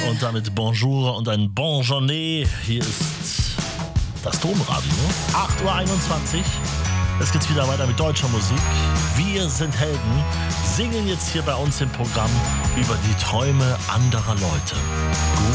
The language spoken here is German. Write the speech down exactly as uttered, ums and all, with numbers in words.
Und damit Bonjour und ein Bon Journée. Hier ist das Domradio. acht Uhr einundzwanzig. Es geht wieder weiter mit deutscher Musik. Wir sind Helden. Singen jetzt hier bei uns im Programm über die Träume anderer Leute.